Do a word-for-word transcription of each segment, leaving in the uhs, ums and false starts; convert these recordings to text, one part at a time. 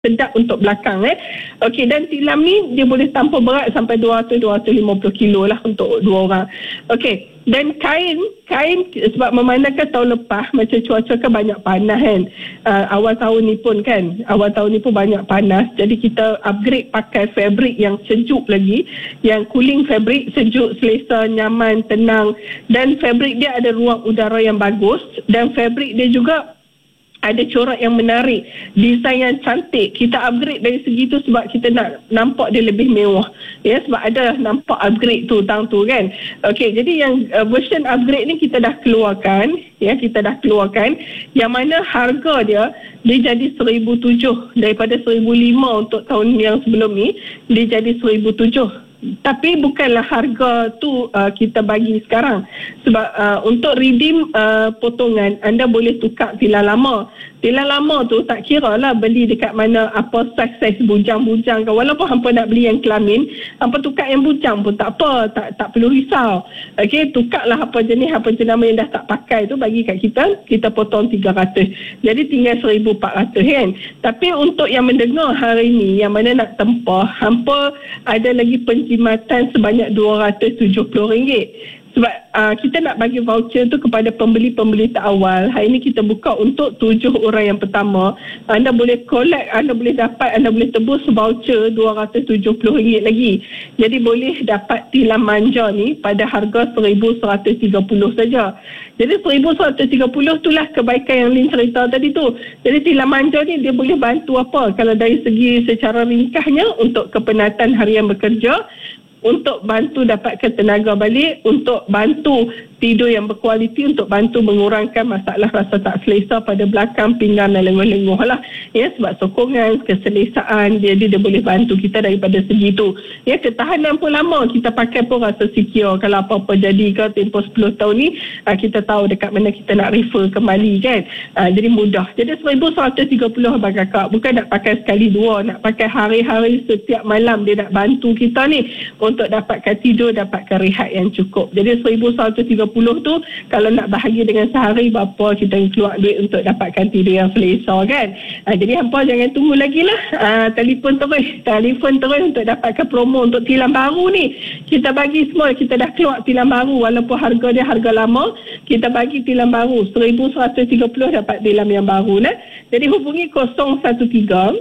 sedap untuk belakang eh. Okey, dan tilam ni dia boleh tanpa berat sampai dua ratus dua ratus lima puluh kilo lah untuk dua orang. Okey, dan kain kain sebab memandangkan tahun lepas macam cuaca kan banyak panas kan. Uh, awal tahun ni pun kan, awal tahun ni pun banyak panas. Jadi kita upgrade pakai fabric yang sejuk lagi, yang cooling fabric, sejuk, selesa, nyaman, tenang, dan fabric dia ada ruang udara yang bagus, dan fabric dia juga ada corak yang menarik, desain yang cantik. Kita upgrade dari segi tu sebab kita nak nampak dia lebih mewah. Ya, sebab ada nampak upgrade tu tang tu kan. Okey, jadi yang uh, version upgrade ni kita dah keluarkan, ya, kita dah keluarkan yang mana harga dia dia jadi seribu tujuh daripada seribu lima untuk tahun yang sebelum ni, dia jadi seribu tujuh. Tapi bukanlah harga tu uh, kita bagi sekarang. Sebab uh, untuk redeem uh, potongan, anda boleh tukar tilam lama. Tilam lama tu tak kira lah beli dekat mana, apa saiz-saiz bujang-bujang ke. Walaupun hampa nak beli yang kelamin, hampa tukar yang bujang pun tak apa, tak tak perlu risau. Okey, tukarlah apa jenis, apa jenama yang dah tak pakai tu bagi kat kita, kita potong tiga ratus. Jadi tinggal seribu empat ratus kan. Tapi untuk yang mendengar hari ni, yang mana nak tempah, hampa ada lagi penjimatan sebanyak dua ratus tujuh puluh ringgit. Sebab uh, kita nak bagi voucher tu kepada pembeli-pembeli terawal. Hari ini kita buka untuk tujuh orang yang pertama. Anda boleh collect, anda boleh dapat, anda boleh tebus voucher dua ratus tujuh puluh ringgit lagi. Jadi boleh dapat tilam manja ni pada harga seribu seratus tiga puluh saja. Jadi seribu seratus tiga puluh itulah kebaikan yang Lin cerita tadi tu. Jadi tilam manja ni dia boleh bantu apa? Kalau dari segi secara ringkasnya untuk kepenatan harian bekerja, untuk bantu dapatkan tenaga balik, untuk bantu tidur yang berkualiti, untuk bantu mengurangkan masalah rasa tak selesa pada belakang, pinggang dan lenguh-lenguh lah. Ya, sebab sokongan, keselesaan, dia, dia, dia boleh bantu kita daripada segi tu. Ya, ketahanan pun lama, kita pakai pun rasa secure. Kalau apa-apa jadi ke tempoh sepuluh tahun ni, kita tahu dekat mana kita nak refer kembali kan. Jadi mudah. Jadi seribu seratus tiga puluh abang kakak, bukan nak pakai sekali dua, nak pakai hari-hari setiap malam dia nak bantu kita ni untuk dapatkan tidur, dapatkan rehat yang cukup. Jadi seribu seratus tiga puluh tu kalau nak bahagi dengan sehari berapa kita keluar duit untuk dapatkan tidur yang selesa kan. Ha, jadi hampa jangan tunggu lagi lah. Ha, telefon terus, telefon terus untuk dapatkan promo untuk tilam baru ni. Kita bagi semua, kita dah keluar tilam baru walaupun harga dia harga lama, kita bagi tilam baru seribu seratus tiga puluh dapat tilam yang baru nah. Jadi hubungi kosong satu tiga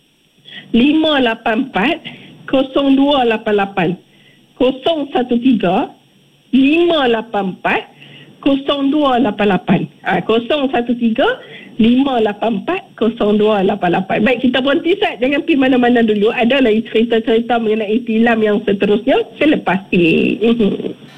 lima lapan empat kosong dua lapan lapan kosong satu tiga lima lapan empat kosong dua lapan lapan. Ha, kosong satu tiga lima lapan empat kosong dua lapan lapan. Baik, kita berhenti Sat, jangan pergi mana-mana dulu. Ada lagi cerita-cerita mengenai tilam yang seterusnya selepas ini.